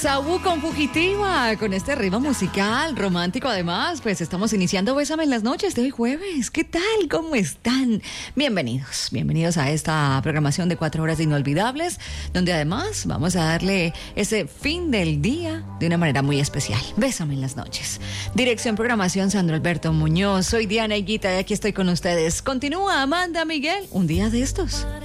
Saúl con Fugitiva, con este ritmo musical romántico. Además, pues estamos iniciando Bésame en las noches de hoy jueves. ¿Qué tal? ¿Cómo están? Bienvenidos a esta programación de 4 horas de inolvidables, donde además vamos a darle ese fin del día de una manera muy especial. Bésame en las noches. Dirección, programación, Sandro Alberto Muñoz. Soy Diana Higuita y aquí estoy con ustedes. Continúa Amanda Miguel, un día de estos.